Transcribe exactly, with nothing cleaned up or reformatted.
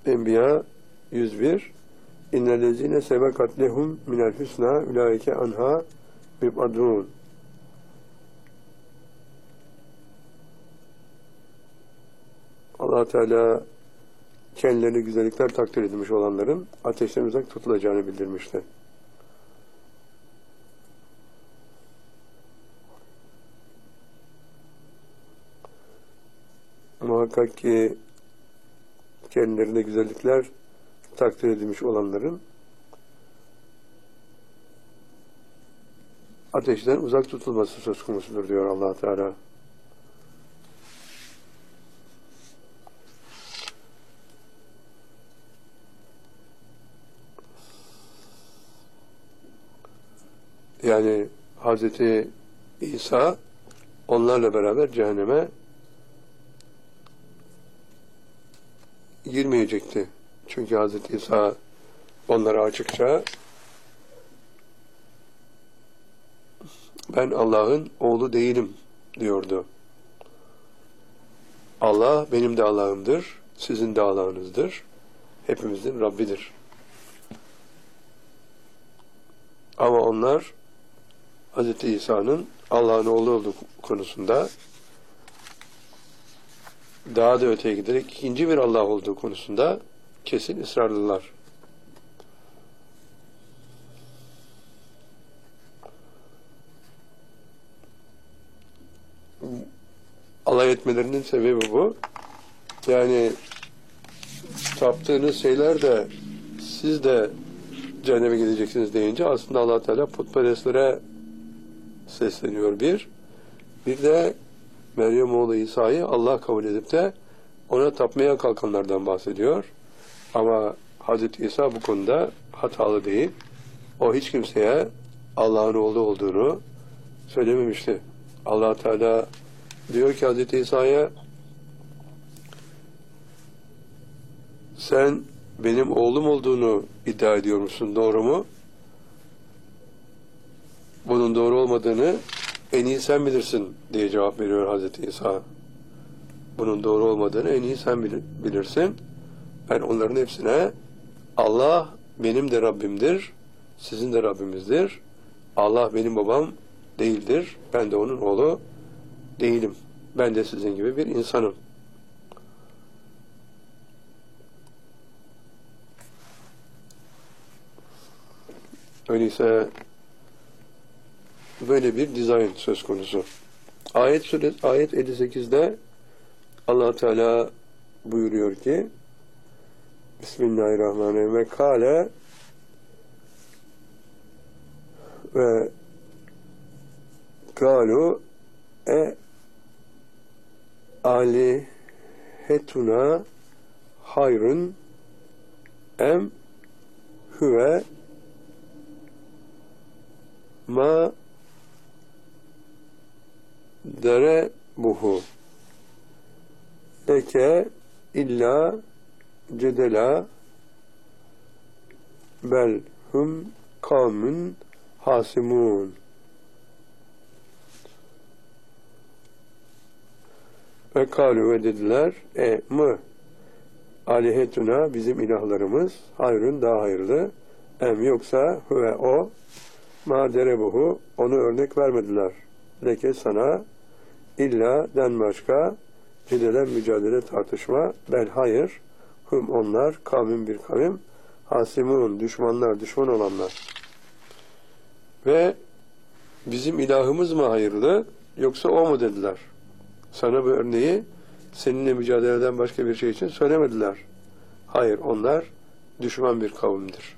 Enbiya yüz bir İnnellezîne sebekat lehum minel hüsnâ ulaike anhâ müb'adûn. Allah Teala kendilerine güzellikler takdir edilmiş olanların ateşten uzak tutulacağını bildirmişti. Muhakkak ki kendilerine güzellikler takdir edilmiş olanların ateşten uzak tutulması söz konusudur diyor Allah Teala. Yani Hazreti İsa onlarla beraber cehenneme girmeyecekti. Çünkü Hazreti İsa onlara açıkça ben Allah'ın oğlu değilim diyordu. Allah benim de Allah'ımdır, sizin de Allah'ınızdır, hepimizin Rabbidir. Ama onlar Hazreti İsa'nın Allah'ın oğlu olduğu konusunda daha da öteye giderek ikinci bir Allah olduğu konusunda kesin ısrarlılar. Alay etmelerinin sebebi bu. Yani taptığınız şeyler de siz de cehenneme gideceksiniz deyince aslında Allah Teala putperestlere sesleniyor bir. Bir de Meryem oğlu İsa'yı Allah kabul edip de ona tapmaya kalkanlardan bahsediyor. Ama Hazreti İsa bu konuda hatalı değil. O hiç kimseye Allah'ın oğlu olduğunu söylememişti. Allah Teala diyor ki Hazreti İsa'ya sen benim oğlum olduğunu iddia ediyor musun? Doğru mu? Bunun doğru olmadığını en iyi sen bilirsin diye cevap veriyor Hazreti İsa. Bunun doğru olmadığını en iyi sen bilirsin. Ben onların hepsine Allah benim de Rabbimdir, sizin de Rabbimizdir. Allah benim babam değildir. Ben de onun oğlu değilim. Ben de sizin gibi bir insanım. Öyleyse böyle bir dizayn söz konusu. Ayet suresi ayet elli sekizde Allah Teala buyuruyor ki Bismillahirrahmanirrahim ve kâle ve kâlu e alihetuna hayrun em huve ma dere buhu leke illa cedela bel hum kavmun hasimun. Ve kalu ve dediler e mı alihetuna bizim ilahlarımız hayrun daha hayırlı em yoksa huve o ma derebuhu onu örnek vermediler. Leke sana illa den başka cidele mücadele tartışma bel hayır hum onlar kavmin bir kavim hasimun düşmanlar düşman olanlar. Ve bizim ilahımız mı hayırlı yoksa o mu dediler. Sana bu örneği seninle mücadeleden başka bir şey için söylemediler. Hayır onlar düşman bir kavimdir.